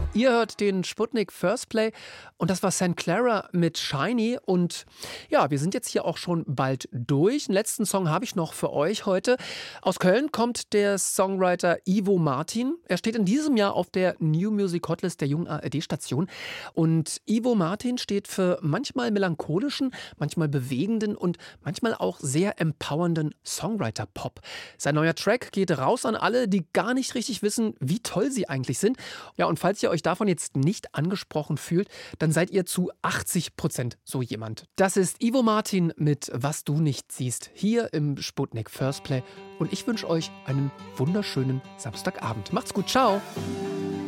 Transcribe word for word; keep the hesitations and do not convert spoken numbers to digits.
Ihr hört den Sputnik First Play und das war Saint Clara mit Shiny. Und ja, wir sind jetzt hier auch schon bald durch. Den letzten Song habe ich noch für euch heute. Aus Köln kommt der Songwriter Ivo Martin. Er steht in diesem Jahr auf der New Music Hotlist der jungen A R D-Station. Und Ivo Martin steht für manchmal melancholischen, manchmal bewegenden und manchmal auch sehr empowernden Songwriter-Pop. Sein neuer Track geht raus an alle, die gar nicht richtig wissen, wie toll sie eigentlich sind. Ja, und falls ihr euch davon jetzt nicht angesprochen fühlt, dann seid ihr zu achtzig Prozent so jemand. Das ist Ivo Martin mit Was du nicht siehst, hier im Sputnik First Play. Und ich wünsche euch einen wunderschönen Samstagabend. Macht's gut, ciao!